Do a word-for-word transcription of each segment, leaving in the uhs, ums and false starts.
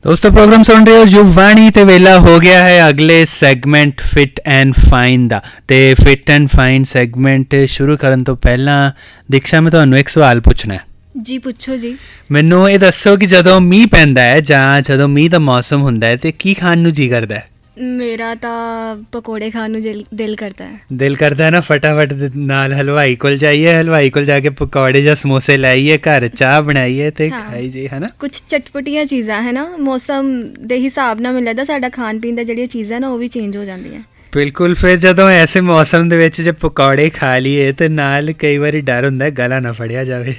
दोस्तों प्रोग्राम सुन रहे हो युवाणी ते वेला हो गया है अगले सैगमेंट फिट एंड फाइन दा ते फिट एंड फाइन सैगमेंट शुरू करन तो पहला दीक्षा मैं ਤੁਹਾਨੂੰ ਇੱਕ ਸਵਾਲ ਪੁੱਛਣਾ ਹੈ ਜੀ ਪੁੱਛੋ ਜੀ। ਮੈਨੂੰ ਇਹ ਦੱਸੋ ਕਿ ਜਦੋਂ ਮੀਂਹ ਪੈਂਦਾ ਹੈ ਜਾਂ ਜਦੋਂ ਮੀਂਹ ਦਾ ਮੌਸਮ ਹੁੰਦਾ ਹੈ ਤੇ ਕੀ ਖਾਣ ਨੂੰ ਜੀ ਕਰਦਾ ਹੈ? ਮੇਰਾ ਤਾਂ ਪਕੌੜੇ ਖਾਣ ਨੂੰ ਦਿਲ ਦਿਲ ਕਰਦਾ ਹੈ ਦਿਲ ਕਰਦਾ ਹੈ ਨਾ ਫਟਾਫਟ ਦੇ ਨਾਲ ਹਲਵਾਈ ਕੋਲ ਜਾਈਏ ਹਲਵਾਈ ਕੋਲ ਜਾ ਕੇ ਪਕੌੜੇ ਜਾਂ ਸਮੋਸੇ ਲਾਈਏ ਘਰ ਚਾਹ ਬਣਾਈਏ ਤੇ ਖਾਈ ਜੀ ਹੈ ਨਾ ਕੁਝ ਚਟਪਟੀਆਂ ਚੀਜ਼ਾਂ ਹੈ ਨਾ ਮੌਸਮ ਦੇ ਹਿਸਾਬ ਨਾਲ ਮੈਨੂੰ ਲੱਗਦਾ ਸਾਡਾ ਖਾਣ ਪੀਣ ਦਾ ਜਿਹੜੀਆਂ ਚੀਜ਼ਾਂ ਨਾ ਉਹ ਵੀ ਚੇਂਜ ਹੋ ਜਾਂਦੀਆਂ। ਬਿਲਕੁਲ ਫਿਰ ਜਦੋਂ ਐਸੇ ਮੌਸਮ ਦੇ ਵਿੱਚ ਜੇ ਪਕੌੜੇ ਖਾ ਲਈਏ ਤੇ ਨਾਲ ਕਈ ਵਾਰੀ ਡਰ ਹੁੰਦਾ ਗਲਾ ਨਾ ਫੜਿਆ ਜਾਵੇ।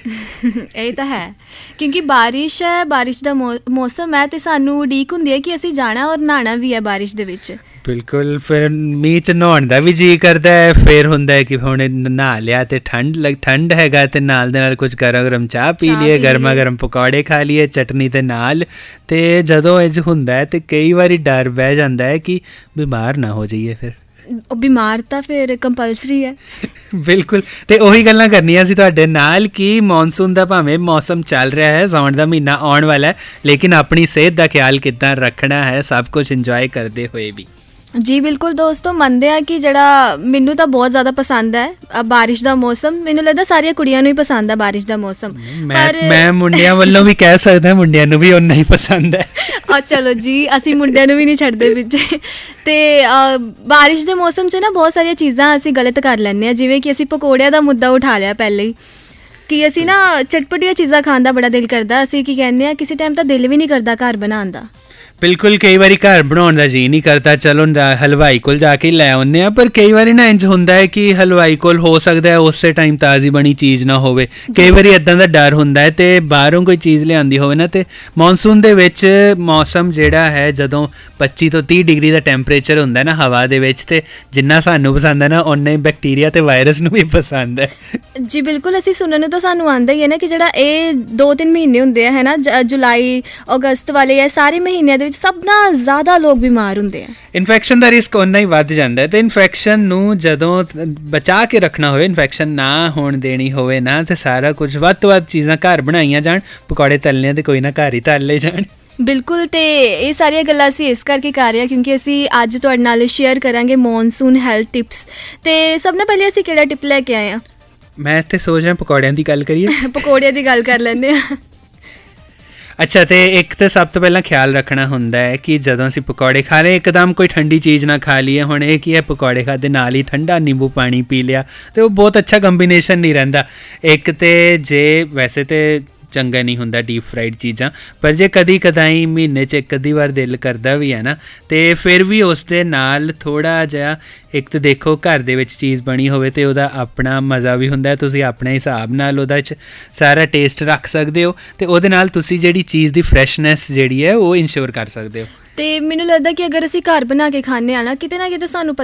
ਇਹ ਤਾਂ ਹੈ ਕਿਉਂਕਿ ਬਾਰਿਸ਼ ਹੈ ਬਾਰਿਸ਼ ਦਾ ਮੌਸਮ ਹੈ ਤੇ ਸਾਨੂੰ ਉਡੀਕ ਹੁੰਦੀ ਹੈ ਕਿ ਅਸੀਂ ਜਾਣਾ ਔਰ ਨਹਾਉਣਾ ਵੀ ਹੈ ਬਾਰਿਸ਼ ਦੇ ਵਿੱਚ। ਬਿਲਕੁਲ ਫਿਰ ਮੀਂਹ 'ਚ ਨਹਾਉਣ ਦਾ ਵੀ ਜੀਅ ਕਰਦਾ ਹੈ ਫਿਰ ਹੁੰਦਾ ਹੈ ਕਿ ਹੁਣ ਨਹਾ ਲਿਆ ਤੇ ਠੰਡ ਲੱਗ ਠੰਡ ਹੈਗਾ ਤੇ ਨਾਲ ਦੇ ਨਾਲ ਕੁਝ ਗਰਮ ਗਰਮ ਚਾਹ ਪੀ ਲਈਏ ਗਰਮਾ ਗਰਮ ਪਕੌੜੇ ਖਾ ਲਈਏ ਚਟਨੀ ਦੇ ਨਾਲ। ਤੇ ਜਦੋਂ ਇੰਝ ਹੁੰਦਾ ਹੈ ਤੇ ਕਈ ਵਾਰੀ ਡਰ ਬਹਿ ਜਾਂਦਾ ਹੈ ਕਿ ਬਿਮਾਰ ਨਾ ਹੋ ਜਾਈਏ ਫਿਰ ਉਹ ਬਿਮਾਰ ਤਾਂ ਫਿਰ ਕੰਪਲਸਰੀ ਹੈ। ਬਿਲਕੁਲ ਤੇ ਉਹੀ ਗੱਲਾਂ ਕਰਨੀਆਂ ਸੀ ਤੁਹਾਡੇ ਨਾਲ ਕਿ ਮੌਨਸੂਨ ਦਾ ਭਾਵੇਂ ਮੌਸਮ ਚੱਲ ਰਿਹਾ ਹੈ ਸਾਉਣ ਦਾ ਮਹੀਨਾ ਆਉਣ ਵਾਲਾ ਹੈ ਲੇਕਿਨ ਆਪਣੀ ਸਿਹਤ ਦਾ ਖਿਆਲ ਕਿੱਦਾਂ ਰੱਖਣਾ ਹੈ ਸਭ ਕੁਝ ਇੰਜੋਏ ਕਰਦੇ ਹੋਏ ਵੀ। ਜੀ ਬਿਲਕੁਲ ਦੋਸਤੋ ਮੰਨਦੇ ਆ ਕਿ ਜਿਹੜਾ ਮੈਨੂੰ ਤਾਂ ਬਹੁਤ ਜ਼ਿਆਦਾ ਪਸੰਦ ਹੈ ਬਾਰਿਸ਼ ਦਾ ਮੌਸਮ। ਮੈਨੂੰ ਲੱਗਦਾ ਸਾਰੀਆਂ ਕੁੜੀਆਂ ਨੂੰ ਹੀ ਪਸੰਦ ਹੈ ਬਾਰਿਸ਼ ਦਾ ਮੌਸਮ। ਮੈਂ ਮੈਂ ਮੁੰਡਿਆਂ ਵੱਲੋਂ ਵੀ ਕਹਿ ਸਕਦਾ ਮੁੰਡਿਆਂ ਨੂੰ ਵੀ ਓਨਾ ਹੀ ਪਸੰਦ ਹੈ। ਆ ਚਲੋ ਜੀ ਅਸੀਂ ਮੁੰਡਿਆਂ ਨੂੰ ਵੀ ਨਹੀਂ ਛੱਡਦੇ ਪਿੱਛੇ। ਤੇ ਬਾਰਿਸ਼ ਦੇ ਮੌਸਮ 'ਚ ਨਾ ਬਹੁਤ ਸਾਰੀਆਂ ਚੀਜ਼ਾਂ ਅਸੀਂ ਗਲਤ ਕਰ ਲੈਂਦੇ ਹਾਂ ਜਿਵੇਂ ਕਿ ਅਸੀਂ ਪਕੌੜਿਆਂ ਦਾ ਮੁੱਦਾ ਉਠਾ ਲਿਆ ਪਹਿਲੇ ਹੀ ਕਿ ਅਸੀਂ ਨਾ ਚਟਪਟੀਆਂ ਚੀਜ਼ਾਂ ਖਾਣ ਦਾ ਬੜਾ ਦਿਲ ਕਰਦਾ। ਅਸੀਂ ਕੀ ਕਹਿੰਦੇ ਹਾਂ ਕਿਸੇ ਟਾਈਮ ਤਾਂ ਦਿਲ ਵੀ ਨਹੀਂ ਕਰਦਾ ਘਰ ਬਣਾਉਣ ਦਾ। ਬਿਲਕੁਲ ਕਈ ਵਾਰੀ ਘਰ ਬਣਾਉਣ ਦਾ ਜੀਅ ਨਹੀਂ ਕਰਦਾ ਚਲੋ ਹਲਵਾਈ ਕੋਲ ਜਾ ਕੇ ਲੈ ਆਉਂਦੇ ਹਾਂ ਪਰ ਕਈ ਵਾਰੀ ਨਾ ਇੰਝ ਹੁੰਦਾ ਹੈ ਕਿ ਹਲਵਾਈ ਕੋਲ ਹੋ ਸਕਦਾ ਹੈ ਉਸੇ ਟਾਈਮ ਤਾਜ਼ੀ ਬਣੀ ਚੀਜ਼ ਨਾ ਹੋਵੇ। ਕਈ ਵਾਰੀ ਇੱਦਾਂ ਦਾ ਡਰ ਹੁੰਦਾ ਹੈ ਤੇ ਬਾਹਰੋਂ ਕੋਈ ਚੀਜ਼ ਲਿਆਂਦੀ ਹੋਵੇ ਨਾ ਤੇ ਮੌਨਸੂਨ ਦੇ ਵਿੱਚ ਮੌਸਮ ਜਿਹੜਾ ਹੈ ਜਦੋਂ ਪੱਚੀ ਤੋਂ ਤੀਹ ਡਿਗਰੀ ਦਾ ਟੈਂਪਰੇਚਰ ਹੁੰਦਾ ਨਾ ਹਵਾ ਦੇ ਵਿੱਚ ਤੇ ਜਿੰਨਾ ਸਾਨੂੰ ਪਸੰਦ ਹੈ ਨਾ ਓਨਾ ਹੀ ਬੈਕਟੀਰੀਆ ਤੇ ਵਾਇਰਸ ਨੂੰ ਵੀ ਪਸੰਦ ਹੈ। ਜੀ ਬਿਲਕੁਲ ਅਸੀਂ ਸੁਣਨ ਨੂੰ ਤਾਂ ਸਾਨੂੰ ਆਉਂਦਾ ਹੀ ਹੈ ਨਾ ਕਿ ਜਿਹੜਾ ਇਹ ਦੋ ਤਿੰਨ ਮਹੀਨੇ ਹੁੰਦੇ ਆ ਹੈ ਨਾ ਜੁਲਾਈ ਅਗਸਤ ਵਾਲੇ ਇਹ ਸਾਰੇ ਮਹੀਨਿਆਂ ਦੇ ਸਭ ਨਾਲ ਜ਼ਿਆਦਾ ਲੋਕ ਬਿਮਾਰ ਹੁੰਦੇ ਆ। ਇਨਫੈਕਸ਼ਨ ਦਾ ਰਿਸਕ ਓਨਾ ਹੀ ਵੱਧ ਜਾਂਦਾ ਹੈ ਤੇ ਇਨਫੈਕਸ਼ਨ ਨੂੰ ਜਦੋਂ ਬਚਾ ਕੇ ਰੱਖਣਾ ਹੋਵੇ ਇਨਫੈਕਸ਼ਨ ਨਾ ਹੋਣ ਦੇਣੀ ਹੋਵੇ ਨਾ ਤੇ ਸਾਰਾ ਕੁਝ ਵੱਧ ਤੋਂ ਵੱਧ ਚੀਜ਼ਾਂ ਘਰ ਬਣਾਈਆਂ ਜਾਣ ਪਕੌੜੇ ਤਲਨੇ ਤੇ ਕੋਈ ਨਾ ਘਰ ਹੀ ਤਲ ਲਏ ਜਾਣ। ਬਿਲਕੁਲ ਤੇ ਇਹ ਸਾਰੀਆਂ ਗੱਲਾਂ ਅਸੀਂ ਇਸ ਕਰਕੇ ਕਰ ਰਹੇ ਹਾਂ ਕਿਉਂਕਿ ਅਸੀਂ ਅੱਜ ਤੁਹਾਡੇ ਨਾਲ ਸ਼ੇਅਰ ਕਰਾਂਗੇ ਮੌਨਸੂਨ ਹੈਲਥ ਟਿਪਸ। ਤੇ ਸਭ ਤੋਂ ਪਹਿਲੇ ਅਸੀਂ ਕਿਹੜਾ ਟਿਪ ਲੈ ਕੇ ਆਏ ਹਾਂ? ਮੈਂ ਇੱਥੇ ਸੋਚ ਰਿਹਾ ਪਕੌੜਿਆਂ ਦੀ ਗੱਲ ਕਰੀਏ। ਪਕੌੜਿਆਂ ਦੀ ਗੱਲ ਕਰ ਲੈਂਦੇ ਹਾਂ। ਅੱਛਾ ਤੇ ਇੱਕ ਤਾਂ ਸਭ ਤੋਂ ਪਹਿਲਾਂ ਖਿਆਲ ਰੱਖਣਾ ਹੁੰਦਾ ਹੈ ਕਿ ਜਦੋਂ ਅਸੀਂ ਪਕੌੜੇ ਖਾ ਰਹੇ ਇੱਕਦਮ ਕੋਈ ਠੰਡੀ ਚੀਜ਼ ਨਾ ਖਾ ਲਈਏ। ਹੁਣ ਇਹ ਕੀ ਹੈ ਪਕੌੜੇ ਖਾਦੇ ਨਾਲ ਹੀ ਠੰਡਾ ਨਿੰਬੂ ਪਾਣੀ ਪੀ ਲਿਆ ਤੇ ਉਹ ਬਹੁਤ ਅੱਛਾ ਕੰਬੀਨੇਸ਼ਨ ਨਹੀਂ ਰਹਿੰਦਾ। ਇੱਕ ਤੇ ਜੇ ਵੈਸੇ ਤੇ ਚੰਗਾ ਨਹੀਂ ਹੁੰਦਾ ਡੀਪ ਫਰਾਈਡ ਚੀਜ਼ਾਂ ਪਰ ਜੇ ਕਦੀ ਕਦਾਈ ਮਹੀਨੇ 'ਚ ਇੱਕ ਅੱਧੀ ਵਾਰ ਦਿਲ ਕਰਦਾ ਵੀ ਹੈ ਨਾ ਤੇ ਫਿਰ ਵੀ ਉਸ ਦੇ ਨਾਲ ਥੋੜ੍ਹਾ ਜਿਹਾ ਇੱਕ ਤਾਂ ਦੇਖੋ ਘਰ ਦੇ ਵਿੱਚ ਚੀਜ਼ ਬਣੀ ਹੋਵੇ ਤੇ ਉਹਦਾ ਆਪਣਾ ਮਜ਼ਾ ਵੀ ਹੁੰਦਾ ਤੁਸੀਂ ਆਪਣੇ ਹਿਸਾਬ ਨਾਲ ਉਹਦਾ 'ਚ ਸਾਰਾ ਟੇਸਟ ਰੱਖ ਸਕਦੇ ਹੋ ਤੇ ਉਹਦੇ ਨਾਲ ਤੁਸੀਂ ਜਿਹੜੀ ਚੀਜ਼ ਦੀ ਫਰੈਸ਼ਨੈਸ ਜਿਹੜੀ ਹੈ ਉਹ ਇਨਸ਼ੋਰ ਕਰ ਸਕਦੇ ਹੋ। ਤੇ ਮੈਨੂੰ ਲੱਗਦਾ ਕਿ ਅਗਰ ਅਸੀਂ ਘਰ ਬਣਾ ਕੇ ਖਾਂਦੇ ਹਾਂ ਨਾ ਕਿਤੇ ਨਾ ਕਿਤੇ ਸਾਨੂੰ